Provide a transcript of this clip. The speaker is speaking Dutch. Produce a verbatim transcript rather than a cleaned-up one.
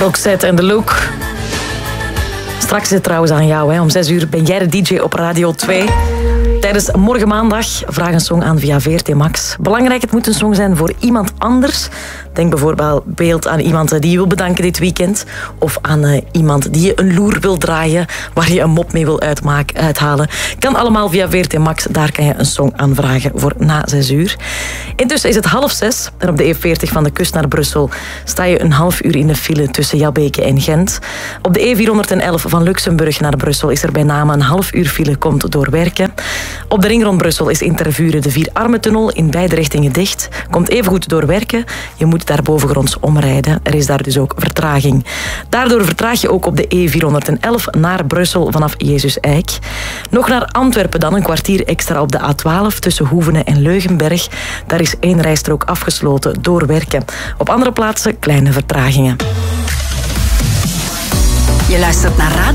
Roxette en The Look. Straks is het trouwens aan jou. Hè. Om zes uur ben jij de D J op Radio twee. Tijdens Morgen Maandag vraag een song aan via V R T Max. Belangrijk, het moet een song zijn voor iemand anders. Denk bijvoorbeeld aan iemand die je wil bedanken dit weekend. Of aan uh, iemand die je een loer wil draaien, waar je een mop mee wil uitmaken, uithalen. Kan allemaal via V R T Max. Daar kan je een song aanvragen voor na zes uur. Intussen is het half zes. En op de E veertig van de kust naar Brussel sta je een half uur in de file tussen Jabbeke en Gent. Op de E vierhonderdelf van Luxemburg naar Brussel is er bij name een half uur file, komt door werken. Op de ring rond Brussel is in Tervuren de Vierarmentunnel in beide richtingen dicht. Komt evengoed door werken. Je moet daar bovengronds omrijden. Er is daar dus ook vertraging. Daardoor vertraag je ook op de E vierhonderdelf naar Brussel vanaf Jezus Eik. Nog naar Antwerpen dan, een kwartier extra op de A twaalf tussen Hoevenen en Leugenberg. Daar is één rijstrook afgesloten door werken. Op andere plaatsen kleine vertragingen. Je luistert naar Radio